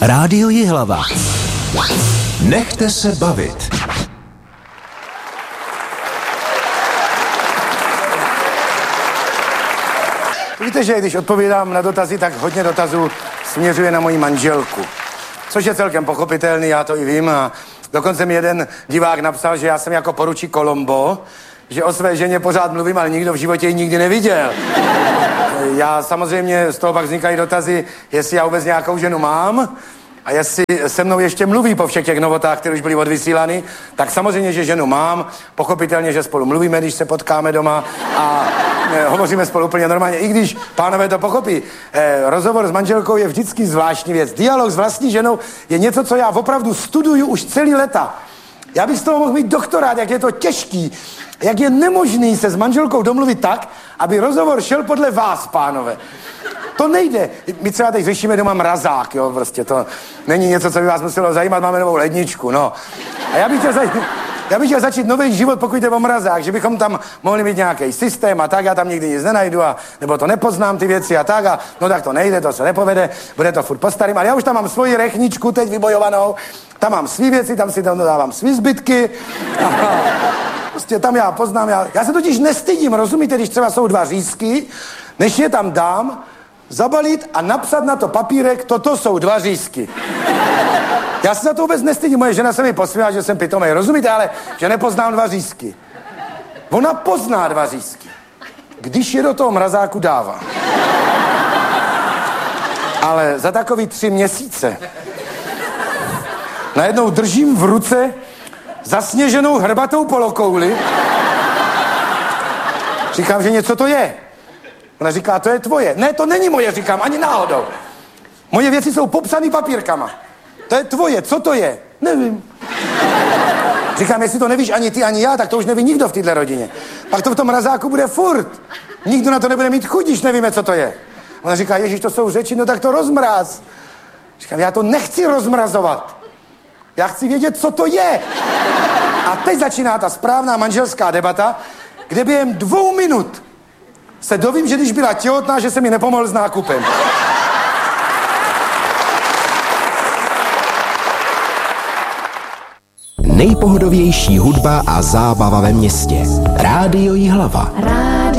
Rádio Jihlava. Nechte se bavit. Víte, že když odpovídám na dotazy, tak hodně dotazů směřuje na moji manželku. Což je celkem pochopitelný, já to i vím. A dokonce mi jeden divák napsal, že já jsem jako poručík Columbo, že o své ženě pořád mluvím, ale nikdo v životě ji nikdy neviděl. Já samozřejmě, z toho pak vznikají dotazy, jestli já vůbec nějakou ženu mám a jestli se mnou ještě mluví po všech těch novotách, které už byly odvysílány, tak samozřejmě, že ženu mám, pochopitelně, že spolu mluvíme, když se potkáme doma a hovoříme spolu úplně normálně, i když pánové to pochopí. Rozhovor s manželkou je vždycky zvláštní věc. Dialog s vlastní ženou je něco, co já opravdu studuju už celý léta. Já bych z toho mohl mít doktorát, jak je to těžký, jak je nemožný se s manželkou domluvit tak, aby rozhovor šel podle vás, pánové. To nejde. My třeba teď řešíme doma mrazák, jo, prostě to není něco, co by vás muselo zajímat, máme novou ledničku, no. A já bych chtěl začít nový život, pokud jde o mrazák, že bychom tam mohli mít nějaký systém a tak, já tam nikdy nic nenajdu a nebo to nepoznám ty věci a tak a no tak to nejde, to se nepovede, bude to furt po starým, ale já už tam mám svoji rechničku teď vybojovanou, tam mám svý věci, tam si tam dodávám svý zbytky a prostě tam já poznám, já se totiž nestydím, rozumíte, když třeba jsou 2 řízky, než je tam dám, zabalit a napsat na to papírek, toto jsou 2 řízky. Já se za to vůbec nestydím, moje žena se mi posmívá, že jsem pitomej, rozumíte, ale že nepoznám 2 řízky. Ona pozná 2 řízky, když je do toho mrazáku dává. Ale za takový 3 měsíce najednou držím v ruce zasněženou hrbatou polokouli. Říkám, že něco to je. Ona říká, to je tvoje. Ne, to není moje, říkám, ani náhodou. Moje věci jsou popsaný papírkama. To je tvoje, co to je? Nevím. Říkám, jestli to nevíš ani ty, ani já, tak to už neví nikdo v této rodině. Pak to v tom mrazáku bude furt. Nikdo na to nebude mít chuť, když nevíme, co to je. Ona říká, ježiš, to jsou řeči, no tak to rozmráz. Říkám, já to nechci rozmrazovat. Já chci vědět, co to je. A teď začíná ta správná manželská debata, kde během 2 minut se dovím, že když byla těhotná, že se mi nepomohl s nákupem. Nejpohodovější hudba a zábava ve městě. Rádio Jihlava.